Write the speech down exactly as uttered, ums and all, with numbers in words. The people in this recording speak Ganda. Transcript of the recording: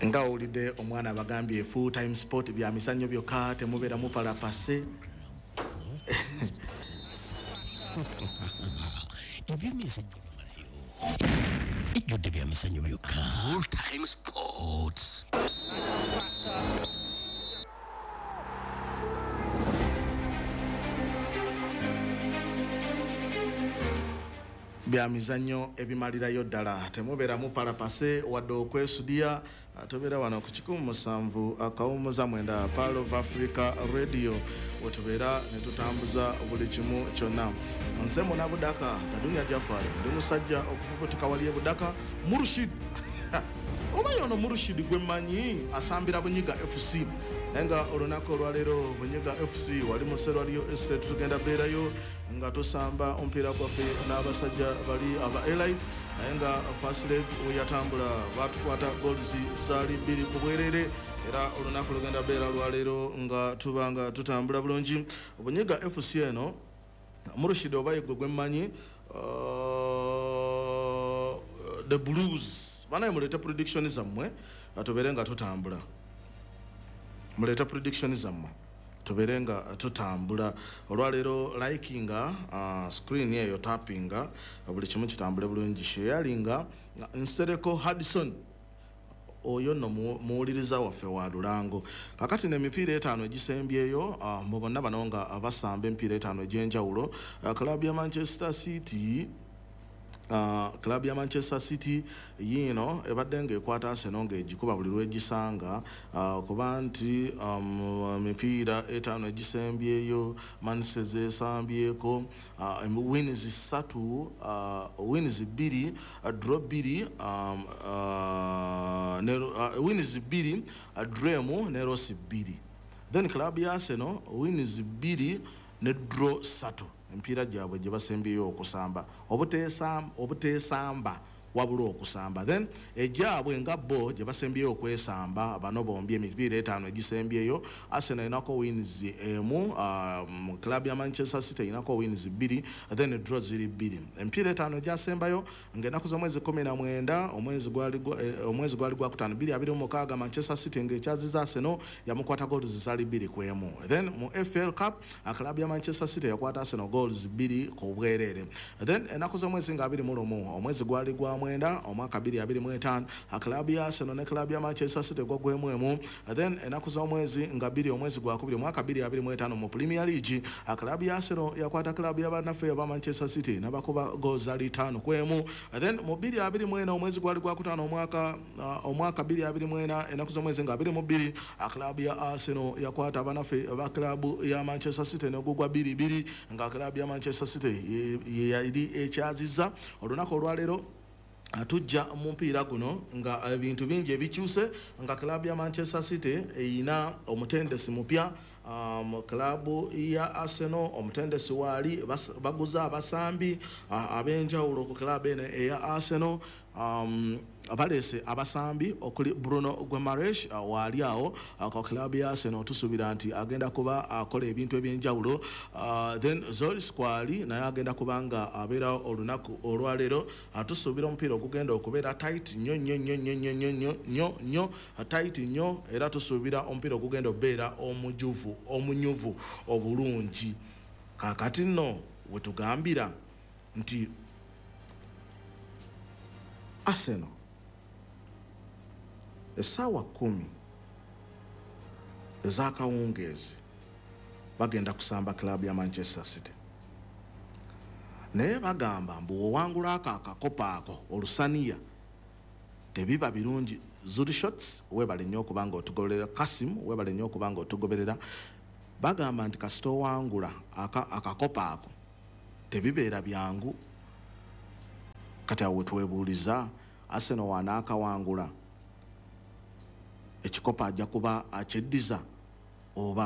nga olide omwana bagambye full time sport bya misanyo byokka temubera mupala passe ebyemisanyo ejjudde bya misanyo byokka full time sports. bya mizanyo ebimalirayo ddala temubera mupala passe wadde okwesudia tubera wano ku kikumi musanvu akawumuza mwenda Pearl of Africa Radio wetubera netutambuza buli kimu kyonna. Nze Muna Budaka Kadunya Jafari ndi musajja okufubutika wali Budaka Murushid oba yono Murushid gwe manyi asambira Bunyiga F C nga olunako lwalero Bunyiga F C wali muserwaliyo estate tugenda berayo nga tusamba ompira gwaffe n'abasajja bali aba elite nga first leg yatambula batukwata goals sali biri kubwerere era olunako lugenda bera lwalero nga tubanga tutambula bulungi Bunyiga F C eno Murushid oba yegwe gwemanyi uh, the Blues bana muleta prediction zammwe atuberenga tutambula muleta prediction zammwe tuberenga tutambula olwalero likinga uh, screen yeyo tappinga buli kimu kitambule bulungi sharinga Nsereko Hudson oyo no muwuliriza waffe wa Lulango kakati n'emipiira etaano egisembyeyo uh, mu bonna banonga abasamba empiira etaano egyenjawulo uh, club ya Manchester City Uh, club ya Manchester City yino ebadde ng'ekwata Arsenal ng'egikuba buli lw'egisanga uh, kuba nti um, mipiira etaano egisembyeyo Manchester esambyeko uh, wins ssatu uh, wins bbiri uh, draw bbiri um, uh, ne, uh, wins bbiri uh, draw ne loss bbiri. Then club ya Arsenal wins bbiri ne draw ssatu mpira gyabwe gye basembyeyo okusamba obutesamba obutesamba wabula okusamba. Then ejabwe nga bo gye basembyeyo okwesamba bano bombi emipiira etaano egisembyeyo Arsenal inako wins emu um, club ya Manchester City inako wins bbiri then draw ziri bbiri. Emipiira etaano gyasembayo ng'ennaku z'omwezi kumi na mwenda omwezi gwali eh, omwezi gwali gwa kutaano bbiri abiri mu mukaaga Manchester City ng'ekyaziza Arsenal yamukwata goals zisali bbiri ku emu. Then mu F L Cup club ya Manchester City yakwata Arsenal goals bbiri ku bwerere. Then ennaku z'omwezi nga abiri mu lumu omwezi gwali gwa mwenda omwaka abiri abiri mu etaano club ya Arsenal ne club ya Manchester City gwagwemu emu. Then ennaku z'omwezi nga bbiri omwezi gwa kubiri omwaka abiri abiri mu etaano mu Premier League club ya Arsenal yakwata club ya bannaffe aba Manchester City nabakuba goals ali ttaano ku emu. Then mu bbiri abiri mu ena omwezi gwali gwa kutaano omwaka uh, omwaka abiri abiri mu ena ennaku z'omwezi nga abiri mu bbiri club ya Arsenal yakwata abannaffe aba club ya Manchester City ne gugwa bbiri bbiri nga club ya Manchester City yali ekyaziza olunaku olwalero atujja mu mpiira guno nga ebintu bingi ebikyuse nga club ya Manchester City eyina omutendesi mupya um, club ya Arsenal omutendesi wali baguza abasambi uh, abenjawulo ku club ene eya Arsenal um, abalese abasambi okuli Bruno Guimaraes uh, wali awo uh, ku club ya Arsenal tusubira nti agenda kuba akola ebintu ebyenjawulo uh, then Zoris Kwali naye agenda kubanga abera olunaku olwalero atusubira omupiira okugenda okubeera tight nnyo nnyo nnyo nnyo nnyo nnyo nnyo nnyo tight nnyo era tusubira omupiira okugenda obeera omujuvu omunyuvu obulungi. Kakati nno wetugambira nti Arsenal essaawa kumi ez'akawungeezi bagenda kusamba club ya Manchester City naye bagamba mbu owangula ako akakopo ako olusaniya tebiba birungi. Zuri shots webale nnyo okubanga otugoberera Kasim webale nnyo okubanga otugoberera bagamba nti kasita owangula akakopo ako tebibeera byangu. Kati awo twebuuliza Arsenal wanaakawangula ekikopo ajja kuba akyeddiza oba